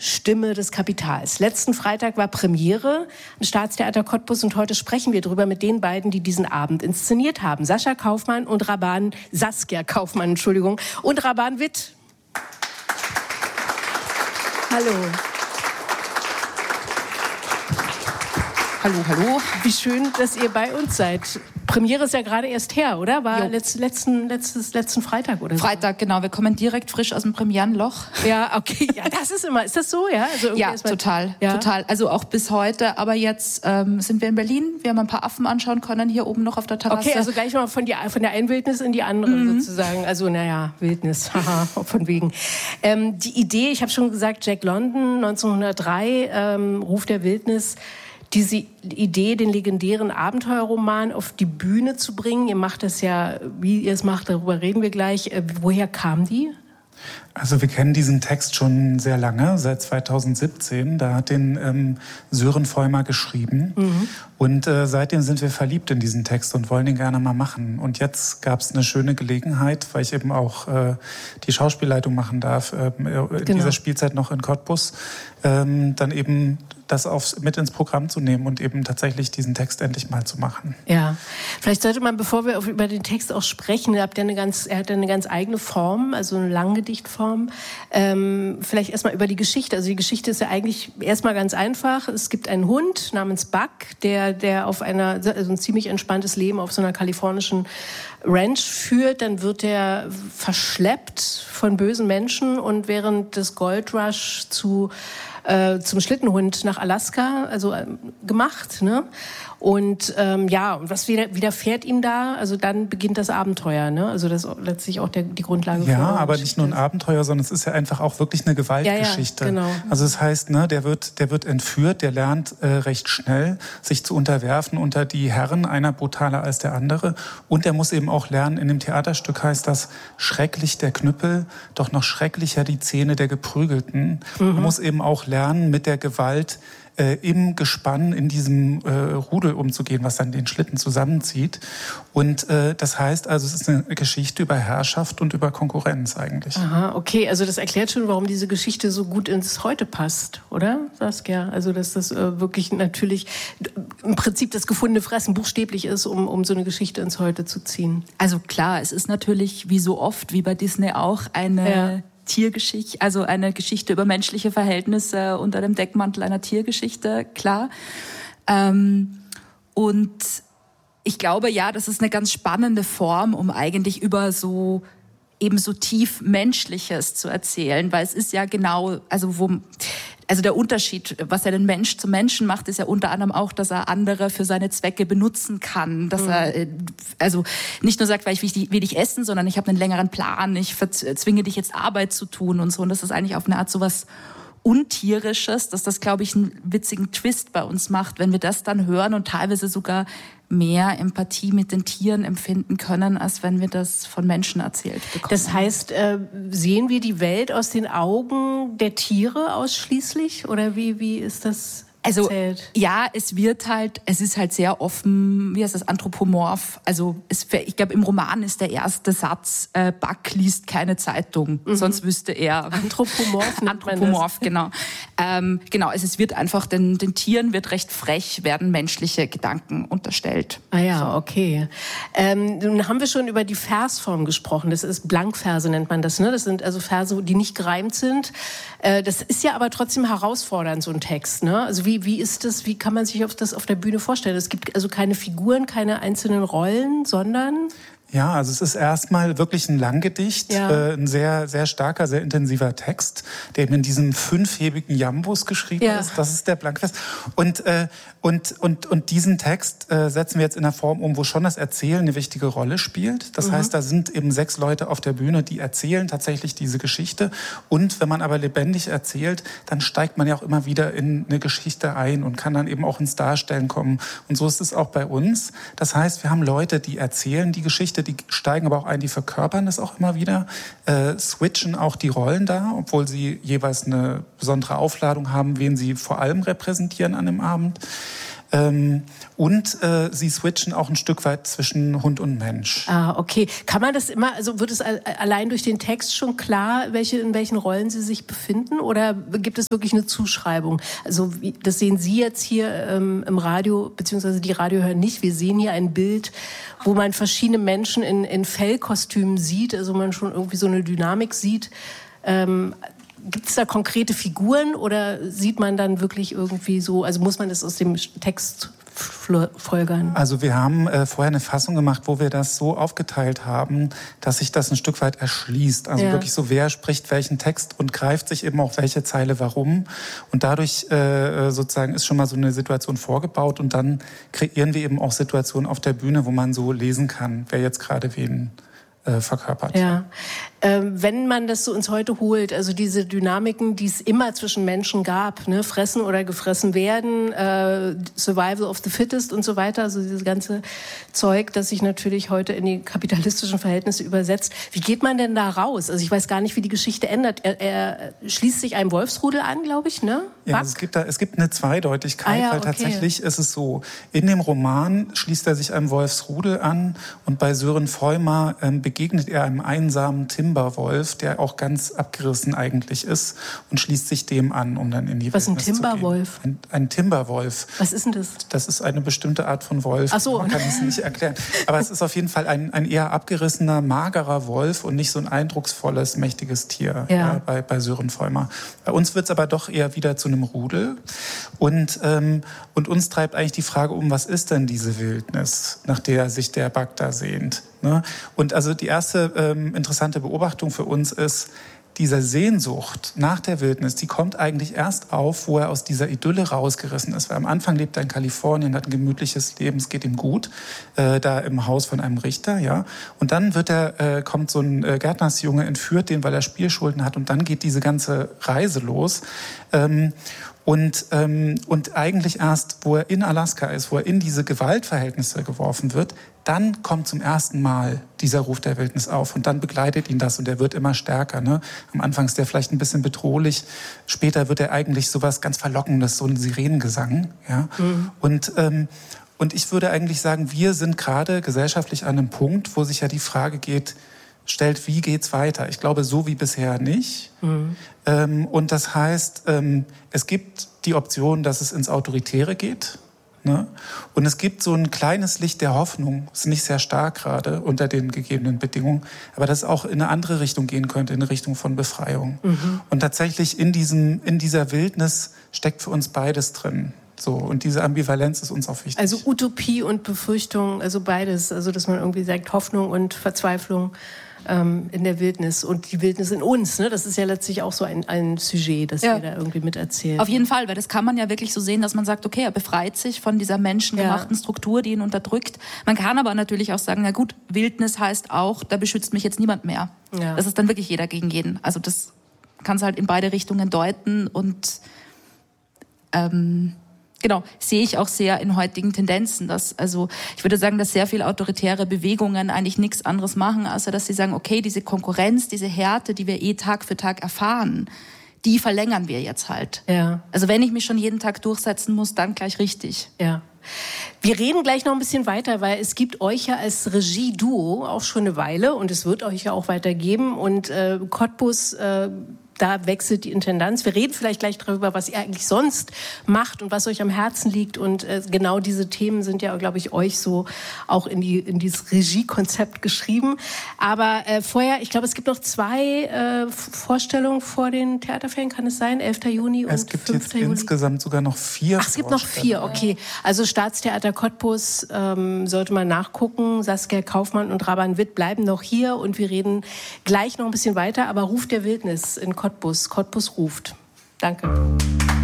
Stimme des Kapitals. Letzten Freitag war Premiere im Staatstheater Cottbus und heute sprechen wir drüber mit den beiden, die diesen Abend inszeniert haben. Saskia Kaufmann und Raban Witt. Hallo. Hallo. Wie schön, dass ihr bei uns seid. Premiere ist ja gerade erst her, oder? War letzten Freitag oder so? Freitag, genau. Wir kommen direkt frisch aus dem Premierenloch. Ja, okay. Ja, das ist immer. Ist das so, ja? Also ja, total. Also auch bis heute. Aber jetzt sind wir in Berlin. Wir haben ein paar Affen anschauen können, hier oben noch auf der Terrasse. Okay, also gleich mal von der einen Wildnis in die andere sozusagen. Also, Wildnis. Haha, von wegen. Die Idee, ich habe schon gesagt, Jack London, 1903, Ruf der Wildnis. Diese Idee, den legendären Abenteuerroman auf die Bühne zu bringen, ihr macht das ja, wie ihr es macht, darüber reden wir gleich. Woher kam die? Also wir kennen diesen Text schon sehr lange, seit 2017. Da hat den Sören Vollmer geschrieben. Und seitdem sind wir verliebt in diesen Text und wollen den gerne mal machen. Und jetzt gab es eine schöne Gelegenheit, weil ich eben auch die Schauspielleitung machen darf, in dieser Spielzeit noch in Cottbus, dann eben das mit ins Programm zu nehmen und eben tatsächlich diesen Text endlich mal zu machen. Ja, vielleicht sollte man, bevor wir über den Text auch sprechen, er hat ja eine ganz eigene Form, also eine Langgedichtform, vielleicht erstmal über die Geschichte. Also die Geschichte ist ja eigentlich erstmal ganz einfach. Es gibt einen Hund namens Buck, der auf also ein ziemlich entspanntes Leben auf so einer kalifornischen Ranch führt. Dann wird er verschleppt von bösen Menschen und während des Goldrush zum Schlittenhund nach Alaska, also gemacht, ne? Und und was widerfährt ihm da? Also dann beginnt das Abenteuer, ne? Also das ist letztlich auch die Grundlage. Ja, aber nicht nur ein Abenteuer, sondern es ist ja einfach auch wirklich eine Gewaltgeschichte. Ja, genau. Also das heißt, ne, der wird entführt, der lernt recht schnell, sich zu unterwerfen unter die Herren, einer brutaler als der andere. Und er muss eben auch lernen, in dem Theaterstück heißt das, schrecklich der Knüppel, doch noch schrecklicher die Zähne der Geprügelten. Man muss eben auch lernen, mit der Gewalt im Gespann, in diesem Rudel umzugehen, was dann den Schlitten zusammenzieht. Und das heißt also, es ist eine Geschichte über Herrschaft und über Konkurrenz eigentlich. Aha, okay. Also das erklärt schon, warum diese Geschichte so gut ins Heute passt, oder, Saskia? Also dass das wirklich natürlich im Prinzip das gefundene Fressen buchstäblich ist, um so eine Geschichte ins Heute zu ziehen. Also klar, es ist natürlich wie so oft, wie bei Disney auch, eine Tiergeschichte, also eine Geschichte über menschliche Verhältnisse unter dem Deckmantel einer Tiergeschichte, klar. Und ich glaube, ja, das ist eine ganz spannende Form, um eigentlich über so tief Menschliches zu erzählen, weil es ist ja genau, also der Unterschied, was er den Mensch zum Menschen macht, ist ja unter anderem auch, dass er andere für seine Zwecke benutzen kann. Dass er also nicht nur sagt, weil ich will dich essen, sondern ich habe einen längeren Plan, ich zwinge dich jetzt Arbeit zu tun und so. Und das ist eigentlich auf eine Art sowas Untierisches, dass das, glaube ich, einen witzigen Twist bei uns macht, wenn wir das dann hören und teilweise sogar mehr Empathie mit den Tieren empfinden können, als wenn wir das von Menschen erzählt bekommen. Das heißt, sehen wir die Welt aus den Augen der Tiere ausschließlich? Oder wie ist das erzählt? Ja, es ist halt sehr offen, wie heißt das, anthropomorph. Also ich glaube, im Roman ist der erste Satz, Buck liest keine Zeitung, sonst wüsste er. Anthropomorph, genau. Genau, es wird einfach, den Tieren wird recht frech, werden menschliche Gedanken unterstellt. Ah ja, okay. Nun haben wir schon über die Versform gesprochen. Das ist Blankverse, nennt man das, ne? Das sind also Verse, die nicht gereimt sind. Das ist ja aber trotzdem herausfordernd, so ein Text, ne? Also wie ist das, wie kann man sich das auf der Bühne vorstellen? Es gibt also keine Figuren, keine einzelnen Rollen, sondern... Ja, also es ist erstmal wirklich ein Langgedicht, ein sehr, sehr starker, sehr intensiver Text, der eben in diesem 5-hebigen Jambus geschrieben ist. Das ist der Blankvers. Und diesen Text setzen wir jetzt in einer Form um, wo schon das Erzählen eine wichtige Rolle spielt. Das heißt, da sind eben 6 Leute auf der Bühne, die erzählen tatsächlich diese Geschichte. Und wenn man aber lebendig erzählt, dann steigt man ja auch immer wieder in eine Geschichte ein und kann dann eben auch ins Darstellen kommen. Und so ist es auch bei uns. Das heißt, wir haben Leute, die erzählen die Geschichte, die steigen aber auch ein, die verkörpern das auch immer wieder, switchen auch die Rollen da, obwohl sie jeweils eine besondere Aufladung haben, wen sie vor allem repräsentieren an dem Abend. Und sie switchen auch ein Stück weit zwischen Hund und Mensch. Ah, okay. Kann man das immer, also wird es allein durch den Text schon klar, in welchen Rollen sie sich befinden? Oder gibt es wirklich eine Zuschreibung? Also das sehen Sie jetzt hier im Radio, beziehungsweise die Radiohörer nicht. Wir sehen hier ein Bild, wo man verschiedene Menschen in Fellkostümen sieht, also man schon irgendwie so eine Dynamik sieht. Gibt es da konkrete Figuren oder sieht man dann wirklich irgendwie so, also muss man das aus dem Text folgern? Also wir haben vorher eine Fassung gemacht, wo wir das so aufgeteilt haben, dass sich das ein Stück weit erschließt. Also wirklich so, wer spricht welchen Text und greift sich eben auch welche Zeile warum. Und dadurch sozusagen ist schon mal so eine Situation vorgebaut und dann kreieren wir eben auch Situationen auf der Bühne, wo man so lesen kann, wer jetzt gerade wen verkörpert. Ja. Wenn man das so ins Heute holt, also diese Dynamiken, die es immer zwischen Menschen gab, ne, fressen oder gefressen werden, Survival of the Fittest und so weiter, also dieses ganze Zeug, das sich natürlich heute in die kapitalistischen Verhältnisse übersetzt. Wie geht man denn da raus? Also ich weiß gar nicht, wie die Geschichte ändert. Er schließt sich einem Wolfsrudel an, glaube ich, ne? Ja, es gibt eine Zweideutigkeit, weil tatsächlich ist es so, in dem Roman schließt er sich einem Wolfsrudel an und bei Sören Feumer begegnet er einem einsamen Timberwolf, der auch ganz abgerissen eigentlich ist und schließt sich dem an, um dann in die Wildnis zu gehen. Was ist ein Timberwolf? Ein Timberwolf. Was ist denn das? Das ist eine bestimmte Art von Wolf. Ach so. Man kann es nicht erklären. Aber es ist auf jeden Fall ein eher abgerissener, magerer Wolf und nicht so ein eindrucksvolles, mächtiges Tier bei Sören Feumer. Bei uns wird es aber doch eher wieder zu einem Rudel. Und uns treibt eigentlich die Frage um, was ist denn diese Wildnis, nach der sich der Bagda sehnt? Ne? Und also die erste interessante Beobachtung für uns ist, diese Sehnsucht nach der Wildnis, die kommt eigentlich erst auf, wo er aus dieser Idylle rausgerissen ist. Weil am Anfang lebt er in Kalifornien, hat ein gemütliches Leben, es geht ihm gut, da im Haus von einem Richter. Ja. Und dann kommt so ein Gärtnersjunge, entführt den, weil er Spielschulden hat. Und dann geht diese ganze Reise los. Und eigentlich erst, wo er in Alaska ist, wo er in diese Gewaltverhältnisse geworfen wird, dann kommt zum ersten Mal dieser Ruf der Wildnis auf und dann begleitet ihn das und er wird immer stärker. Ne? Am Anfang ist er vielleicht ein bisschen bedrohlich, später wird er eigentlich sowas ganz Verlockendes, so ein Sirenengesang. Ja? Mhm. Und ich würde eigentlich sagen, wir sind gerade gesellschaftlich an einem Punkt, wo sich ja die Frage stellt, wie geht's weiter? Ich glaube, so wie bisher nicht. Mhm. Und das heißt, es gibt die Option, dass es ins Autoritäre geht. Ne? Und es gibt so ein kleines Licht der Hoffnung, ist nicht sehr stark gerade unter den gegebenen Bedingungen, aber das auch in eine andere Richtung gehen könnte, in eine Richtung von Befreiung. Mhm. Und tatsächlich in dieser Wildnis steckt für uns beides drin. So, und diese Ambivalenz ist uns auch wichtig. Also Utopie und Befürchtung, also beides. Also dass man irgendwie sagt, Hoffnung und Verzweiflung in der Wildnis und die Wildnis in uns. Ne? Das ist ja letztlich auch so ein Sujet, das wir da irgendwie miterzählen. Auf jeden Fall, weil das kann man ja wirklich so sehen, dass man sagt, okay, er befreit sich von dieser menschengemachten Struktur, die ihn unterdrückt. Man kann aber natürlich auch sagen, na gut, Wildnis heißt auch, da beschützt mich jetzt niemand mehr. Ja. Das ist dann wirklich jeder gegen jeden. Also das kann es halt in beide Richtungen deuten und genau, sehe ich auch sehr in heutigen Tendenzen, ich würde sagen, dass sehr viele autoritäre Bewegungen eigentlich nichts anderes machen, außer dass sie sagen, okay, diese Konkurrenz, diese Härte, die wir Tag für Tag erfahren, die verlängern wir jetzt halt. Ja. Also wenn ich mich schon jeden Tag durchsetzen muss, dann gleich richtig. Ja. Wir reden gleich noch ein bisschen weiter, weil es gibt euch ja als Regie-Duo auch schon eine Weile und es wird euch ja auch weitergeben und Cottbus, da wechselt die Intendanz. Wir reden vielleicht gleich darüber, was ihr eigentlich sonst macht und was euch am Herzen liegt. Und genau diese Themen sind ja, glaube ich, euch so auch in dieses Regiekonzept geschrieben. Aber vorher, ich glaube, es gibt noch 2 Vorstellungen vor den Theaterferien, kann es sein? 11. Juni und 5. Juli? Es gibt jetzt insgesamt sogar noch 4 Ach, es gibt noch 4, okay. Also Staatstheater Cottbus sollte man nachgucken. Saskia Kaufmann und Raban Witt bleiben noch hier und wir reden gleich noch ein bisschen weiter. Aber Ruf der Wildnis in Cottbus ruft. Danke.